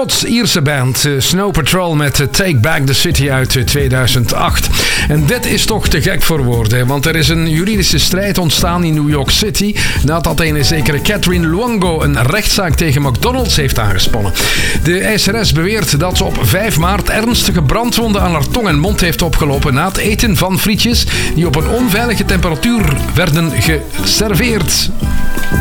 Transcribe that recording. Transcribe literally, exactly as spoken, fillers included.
Schots-Ierse band uh, Snow Patrol met uh, Take Back the City uit uh, tweeduizend acht. En dit is toch te gek voor woorden, want er is een juridische strijd ontstaan in New York City nadat een zekere Catherine Luongo een rechtszaak tegen McDonald's heeft aangespannen. De eiseres beweert dat ze op vijf maart ernstige brandwonden aan haar tong en mond heeft opgelopen na het eten van frietjes die op een onveilige temperatuur werden geserveerd.